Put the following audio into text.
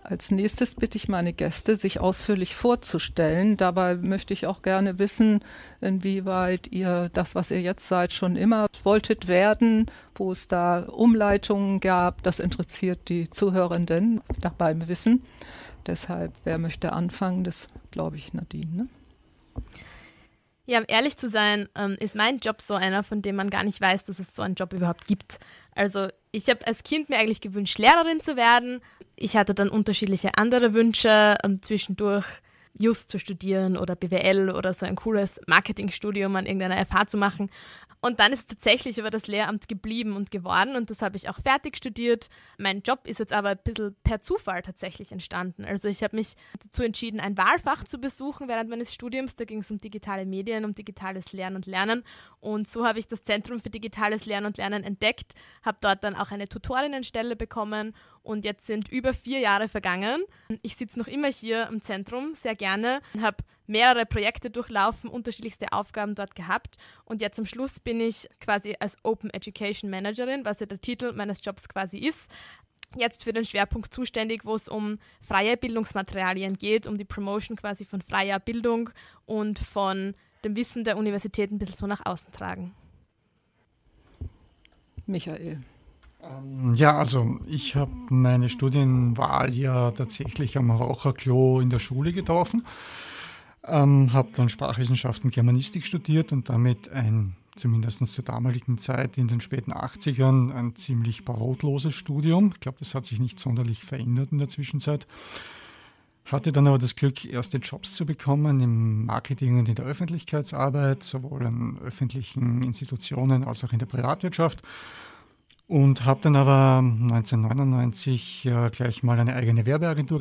Als nächstes bitte ich meine Gäste, sich ausführlich vorzustellen. Dabei möchte ich auch gerne wissen, inwieweit ihr das, was ihr jetzt seid, schon immer wolltet werden, wo es da Umleitungen gab. Das interessiert die Zuhörenden nach meinem Wissen. Deshalb, wer möchte anfangen? Das glaube ich Nadine, ne? Ja, um ehrlich zu sein, ist mein Job so einer, von dem man gar nicht weiß, dass es so einen Job überhaupt gibt. Also ich habe als Kind mir eigentlich gewünscht, Lehrerin zu werden. Ich hatte dann unterschiedliche andere Wünsche, zwischendurch Just zu studieren oder BWL oder so ein cooles Marketingstudium an irgendeiner FH zu machen. Und dann ist es tatsächlich über das Lehramt geblieben und geworden und das habe ich auch fertig studiert. Mein Job ist jetzt aber ein bisschen per Zufall tatsächlich entstanden. Also ich habe mich dazu entschieden, ein Wahlfach zu besuchen während meines Studiums. Da ging es um digitale Medien, um digitales Lernen und Lernen. Und so habe ich das Zentrum für digitales Lernen und Lernen entdeckt, habe dort dann auch eine Tutorinnenstelle bekommen und jetzt sind über 4 Jahre vergangen. Ich sitze noch immer hier im Zentrum, sehr gerne, habe mehrere Projekte durchlaufen, unterschiedlichste Aufgaben dort gehabt und jetzt am Schluss bin ich quasi als Open Education Managerin, was ja der Titel meines Jobs quasi ist, jetzt für den Schwerpunkt zuständig, wo es um freie Bildungsmaterialien geht, um die Promotion quasi von freier Bildung und von dem Wissen der Universität ein bisschen so nach außen tragen. Michael. Ja, also ich habe meine Studienwahl ja tatsächlich am Raucherklo in der Schule getroffen. Habe dann Sprachwissenschaften und Germanistik studiert und damit zumindest zur damaligen Zeit in den späten 80ern, ein ziemlich brotloses Studium. Ich glaube, das hat sich nicht sonderlich verändert in der Zwischenzeit. Hatte dann aber das Glück, erste Jobs zu bekommen im Marketing und in der Öffentlichkeitsarbeit, sowohl an öffentlichen Institutionen als auch in der Privatwirtschaft. Und habe dann aber 1999 gleich mal eine eigene Werbeagentur